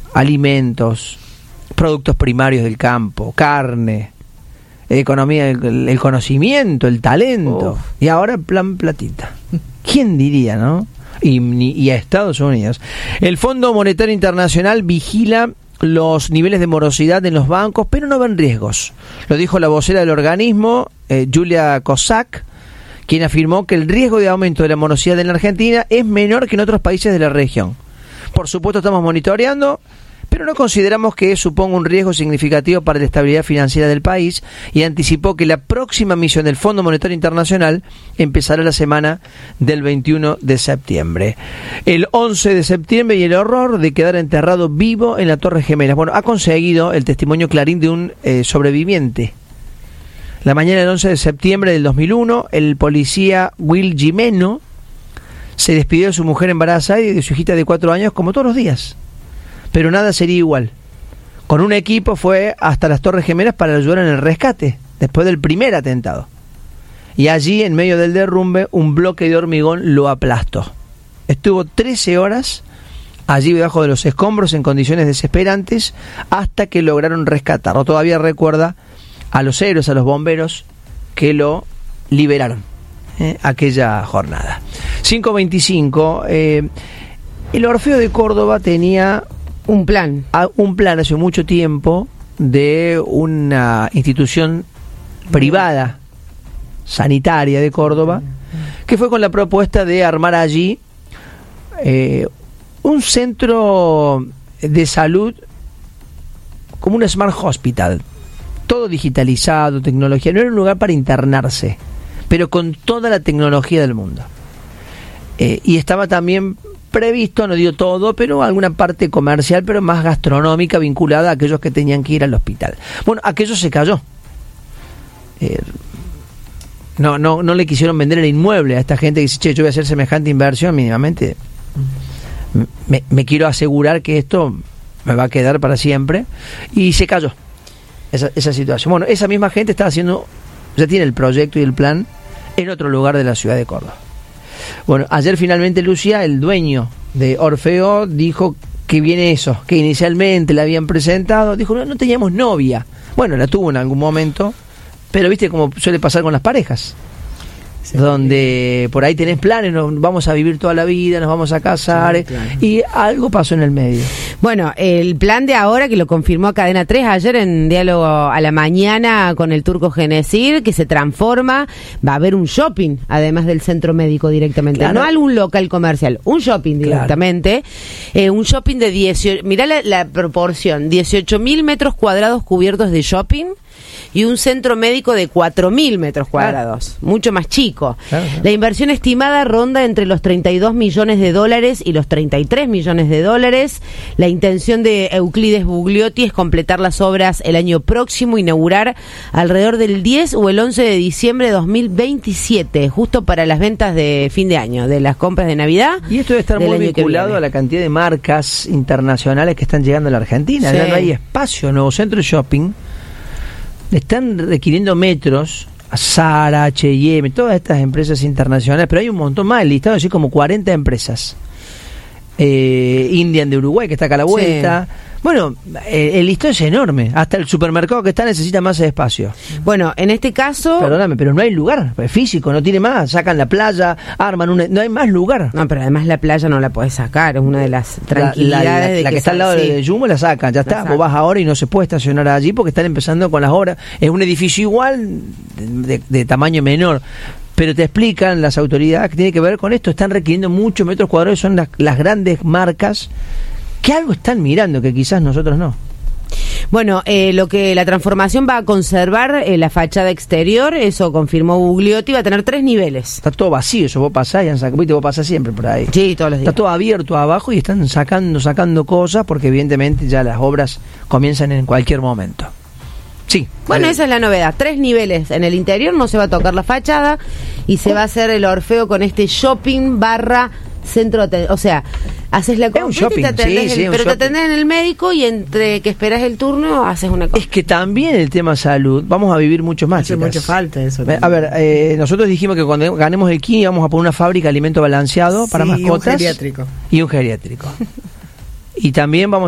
alimentos, productos primarios del campo, carne, economía, el conocimiento, el talento. Y ahora plan platita. ¿Quién diría, no? Y a Estados Unidos. El Fondo Monetario Internacional vigila los niveles de morosidad en los bancos, pero no ven riesgos. Lo dijo la vocera del organismo, Julia Kozak, quien afirmó que el riesgo de aumento de la morosidad en la Argentina es menor que en otros países de la región. Por supuesto estamos monitoreando, pero no consideramos que suponga un riesgo significativo para la estabilidad financiera del país, y anticipó que la próxima misión del Fondo Monetario Internacional empezará la semana del 21 de septiembre. El 11 de septiembre y el horror de quedar enterrado vivo en la Torre Gemelas. Bueno, ha conseguido el testimonio Clarín de un sobreviviente. La mañana del 11 de septiembre del 2001, el policía Will Gimeno se despidió de su mujer embarazada y de su hijita de 4 años como todos los días. Pero nada sería igual. Con un equipo fue hasta las Torres Gemelas para ayudar en el rescate, después del primer atentado. Y allí, en medio del derrumbe, un bloque de hormigón lo aplastó. Estuvo 13 horas allí debajo de los escombros en condiciones desesperantes hasta que lograron rescatarlo. Todavía recuerda a los héroes, a los bomberos que lo liberaron aquella jornada. 5:25. El Orfeo de Córdoba tenía un plan hace mucho tiempo de una institución privada sanitaria de Córdoba, que fue con la propuesta de armar allí un centro de salud como un Smart Hospital, todo digitalizado, tecnología. No era un lugar para internarse, pero con toda la tecnología del mundo. Y estaba también previsto, no digo todo, pero alguna parte comercial, pero más gastronómica, vinculada a aquellos que tenían que ir al hospital. Bueno, aquello se cayó. No le quisieron vender el inmueble a esta gente que dice, che, yo voy a hacer semejante inversión, mínimamente me quiero asegurar que esto me va a quedar para siempre. Y se cayó esa situación. Bueno, esa misma gente está haciendo, ya tiene el proyecto y el plan en otro lugar de la ciudad de Córdoba. Bueno, ayer finalmente Lucía, el dueño de Orfeo, dijo que viene eso, que inicialmente la habían presentado, dijo, no teníamos novia. Bueno, la tuvo en algún momento, pero viste como suele pasar con las parejas, sí, donde por ahí tenés planes, vamos a vivir toda la vida, nos vamos a casar, sí, claro. Y algo pasó en el medio. Bueno, el plan de ahora, que lo confirmó Cadena 3 ayer en Diálogo a la Mañana con el Turco Genesir, que se transforma, va a haber un shopping, además del centro médico directamente, claro. No algún local comercial, un shopping directamente, claro. Un shopping de 18, mirá la proporción, 18.000 metros cuadrados cubiertos de shopping, y un centro médico de 4.000 metros cuadrados, claro. Mucho más chico. Claro. La inversión estimada ronda entre los $32 millones y los $33 millones. La intención de Euclides Bugliotti es completar las obras el año próximo, inaugurar alrededor del 10 o el 11 de diciembre de 2027, justo para las ventas de fin de año, de las compras de Navidad. Y esto debe estar muy vinculado a la cantidad de marcas internacionales que están llegando a la Argentina. Sí. Ya no hay espacio, nuevo centro de shopping. Están requiriendo metros a Zara, H&M, todas estas empresas internacionales, pero hay un montón más, el listado así como 40 empresas. Indian de Uruguay, que está acá a la vuelta. Sí. Bueno, el listado es enorme. Hasta el supermercado que está necesita más espacio. Bueno, en este caso... Perdóname, pero no hay lugar físico, no tiene más. Sacan la playa, arman no hay más lugar. No, pero además la playa no la podés sacar, es una de las tranquilidades. La que está al lado de Jumbo la sacan, ya está. Vos vas ahora y no se puede estacionar allí porque están empezando con las obras. Es un edificio igual, de tamaño menor. Pero te explican las autoridades que tiene que ver con esto. Están requiriendo muchos metros cuadrados, son las grandes marcas que algo están mirando que quizás nosotros no. Bueno, la transformación va a conservar la fachada exterior, eso confirmó Bugliotti, va a tener 3 niveles. Está todo vacío, eso vos pasás y vos pasás siempre por ahí. Sí, todos los días. Está todo abierto abajo y están sacando cosas porque evidentemente ya las obras comienzan en cualquier momento. Sí. Bueno, esa es la novedad. 3 niveles en el interior, no se va a tocar la fachada y se va a hacer el Orfeo con este shopping / centro de, o sea, haces la compra y te atendés, pero te atendés en el médico y entre que esperas el turno haces una cosa. Es que también el tema salud, vamos a vivir mucho más. Hace mucha falta eso. A ver, nosotros dijimos que cuando ganemos el Kini vamos a poner una fábrica de alimento balanceado para mascotas. Y un geriátrico. Y también vamos